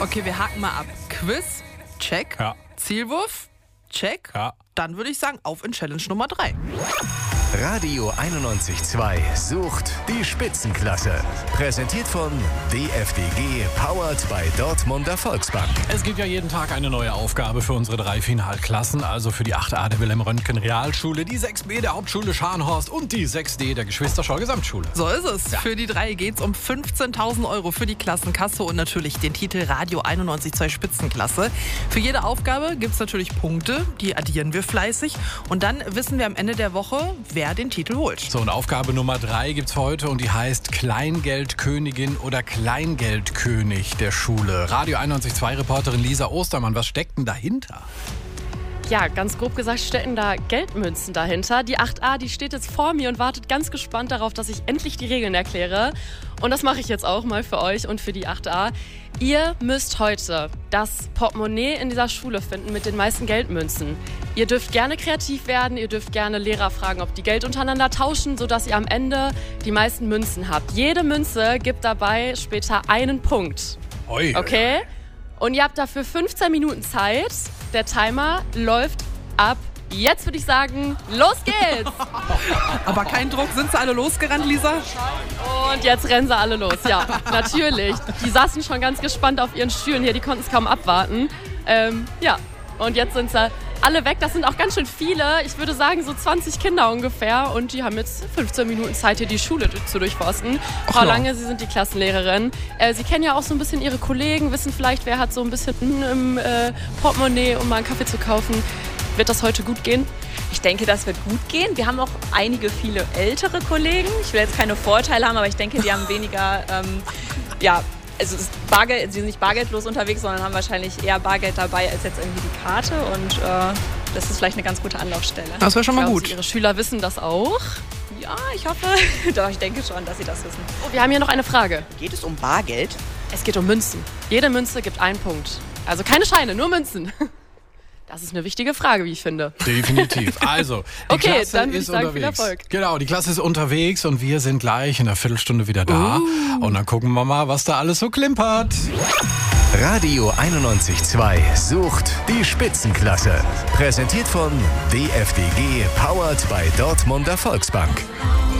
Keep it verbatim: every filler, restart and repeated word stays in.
Okay, wir haken mal ab. Quiz, check. Ja. Zielwurf, check. Ja. Dann würde ich sagen, auf in Challenge Nummer drei. Radio einundneunzig Komma zwei sucht die Spitzenklasse. Präsentiert von D F D G, powered by Dortmunder Volksbank. Es gibt ja jeden Tag eine neue Aufgabe für unsere drei Finalklassen, also für die acht a der Wilhelm-Röntgen-Realschule, die sechs b der Hauptschule Scharnhorst und die sechs d der Geschwister-Scholl-Gesamtschule. So ist es. Ja. Für die drei geht es um fünfzehntausend Euro für die Klassenkasse und natürlich den Titel Radio einundneunzig Komma zwei Spitzenklasse. Für jede Aufgabe gibt es natürlich Punkte, die addieren wir fleißig und dann wissen wir am Ende der Woche, wer den Titel holt. So, und Aufgabe Nummer drei gibt's heute und die heißt Kleingeldkönigin oder Kleingeldkönig der Schule. Radio einundneunzig Komma zwei Reporterin Lisa Ostermann, was steckt denn dahinter? Ja, ganz grob gesagt stecken da Geldmünzen dahinter. Die acht a, die steht jetzt vor mir und wartet ganz gespannt darauf, dass ich endlich die Regeln erkläre. Und das mache ich jetzt auch mal für euch und für die acht a. Ihr müsst heute das Portemonnaie in dieser Schule finden mit den meisten Geldmünzen. Ihr dürft gerne kreativ werden, ihr dürft gerne Lehrer fragen, ob die Geld untereinander tauschen, sodass ihr am Ende die meisten Münzen habt. Jede Münze gibt dabei später einen Punkt. Oi. Okay? Und ihr habt dafür fünfzehn Minuten Zeit. Der Timer läuft ab. Jetzt würde ich sagen, los geht's! Aber kein Druck, sind sie alle losgerannt, Lisa? Und jetzt rennen sie alle los, ja, natürlich. Die saßen schon ganz gespannt auf ihren Stühlen hier, die konnten es kaum abwarten. Ähm, ja, und jetzt sind sie alle weg. Das sind auch ganz schön viele. Ich würde sagen, so zwanzig Kinder ungefähr. Und die haben jetzt fünfzehn Minuten Zeit, hier die Schule zu durchforsten. Ach Frau ja. Lange, Sie sind die Klassenlehrerin. Äh, Sie kennen ja auch so ein bisschen Ihre Kollegen, wissen vielleicht, wer hat so ein bisschen im äh, Portemonnaie, um mal einen Kaffee zu kaufen. Wird das heute gut gehen? Ich denke, das wird gut gehen. Wir haben auch einige, viele ältere Kollegen. Ich will jetzt keine Vorteile haben, aber ich denke, die haben weniger, ähm, ja, also das Bargeld, sie sind nicht bargeldlos unterwegs, sondern haben wahrscheinlich eher Bargeld dabei als jetzt irgendwie die Karte. Und äh, das ist vielleicht eine ganz gute Anlaufstelle. Das wäre schon mal Glauben gut. Sie, Ihre Schüler wissen das auch? Ja, ich hoffe. Doch, ich denke schon, dass sie das wissen. Oh, wir haben hier noch eine Frage. Geht es um Bargeld? Es geht um Münzen. Jede Münze gibt einen Punkt. Also keine Scheine, nur Münzen. Das ist eine wichtige Frage, wie ich finde. Definitiv. Also, die Okay, Klasse dann würde ist ich sagen, unterwegs. viel Erfolg. Genau, die Klasse ist unterwegs und wir sind gleich in einer Viertelstunde wieder da. Uh. Und dann gucken wir mal, was da alles so klimpert. Radio einundneunzig Komma zwei sucht die Spitzenklasse. Präsentiert von D F D G, powered by Dortmunder Volksbank.